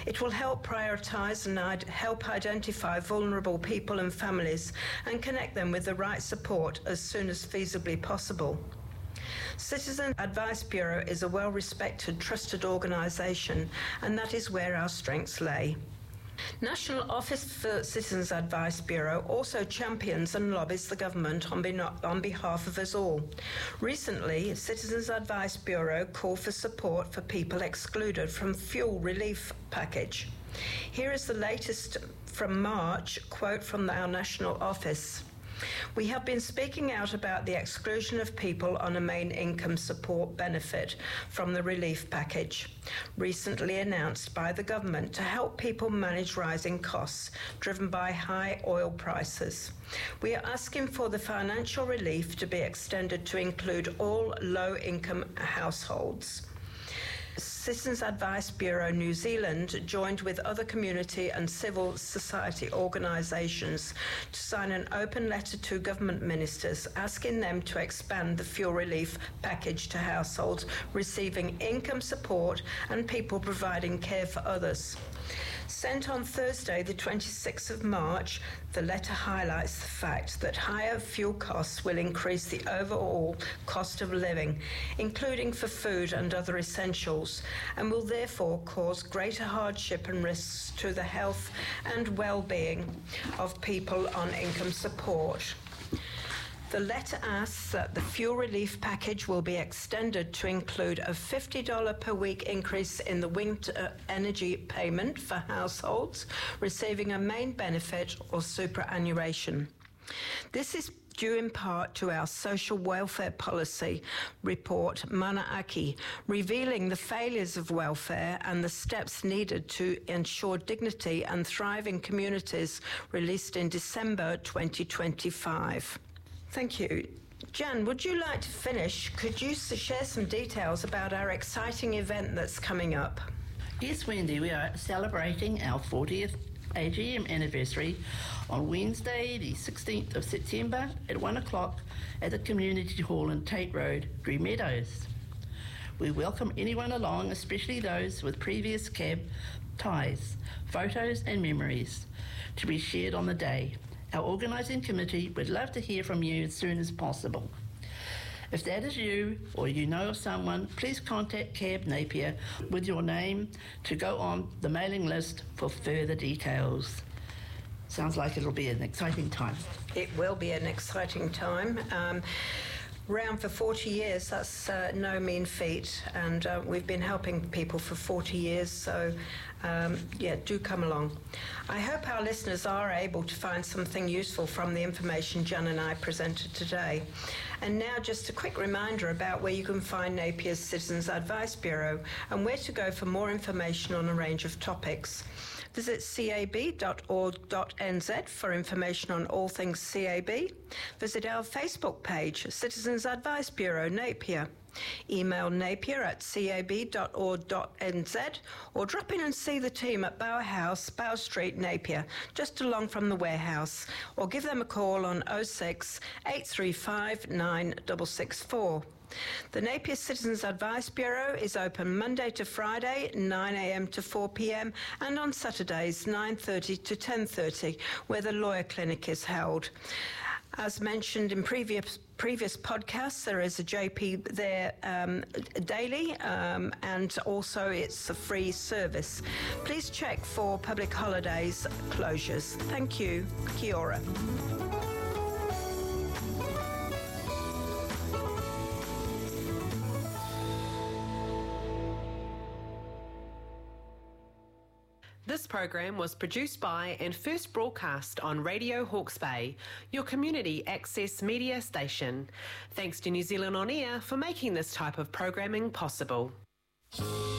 It will help prioritise and help identify vulnerable people and families and connect them with the right support as soon as feasibly possible. Citizen Advice Bureau is a well-respected, trusted organisation, and that is where our strengths lay. National Office for Citizens Advice Bureau also champions and lobbies the government on behalf of us all. Recently, Citizens Advice Bureau called for support for people excluded from fuel relief package. Here is the latest from March, quote from our National Office. We have been speaking out about the exclusion of people on a main income support benefit from the relief package, recently announced by the government to help people manage rising costs driven by high oil prices. We are asking for the financial relief to be extended to include all low-income households. Citizens Advice Bureau New Zealand joined with other community and civil society organisations to sign an open letter to government ministers asking them to expand the fuel relief package to households receiving income support and people providing care for others. Sent on Thursday, the 26th of March, the letter highlights the fact that higher fuel costs will increase the overall cost of living, including for food and other essentials, and will therefore cause greater hardship and risks to the health and well-being of people on income support. The letter asks that the fuel relief package will be extended to include a $50 per week increase in the winter energy payment for households receiving a main benefit or superannuation. This is due in part to our social welfare policy report, Mana Aki, revealing the failures of welfare and the steps needed to ensure dignity and thriving communities, released in December 2025. Thank you. Jan, would you like to finish? Could you share some details about our exciting event that's coming up? Yes, Wendy, we are celebrating our 40th AGM anniversary on Wednesday, the 16th of September at 1 o'clock at the Community Hall in Tate Road, Green Meadows. We welcome anyone along, especially those with previous cab ties, photos and memories to be shared on the day. Our organising committee would love to hear from you as soon as possible. If that is you or you know of someone, please contact Cab Napier with your name to go on the mailing list for further details. Sounds like it'll be an exciting time. It will be an exciting time. Around for 40 years, that's no mean feat, and we've been helping people for 40 years, so do come along. I hope our listeners are able to find something useful from the information Jan and I presented today. And now just a quick reminder about where you can find Napier's Citizens Advice Bureau and where to go for more information on a range of topics. Visit cab.org.nz for information on all things CAB. Visit our Facebook page, Citizens Advice Bureau Napier. Email napier@cab.org.nz or drop in and see the team at Bower House, Bower Street, Napier, just along from the warehouse, or give them a call on 06 835 9664. The Napier Citizens Advice Bureau is open Monday to Friday, 9 a.m. to 4 p.m, and on Saturdays, 9:30 to 10:30, where the lawyer clinic is held. As mentioned in previous podcasts, there is a JP there daily, and also it's a free service. Please check for public holidays closures. Thank you. Kia ora. This program was produced by and first broadcast on Radio Hawke's Bay, your community access media station. Thanks to New Zealand On Air for making this type of programming possible.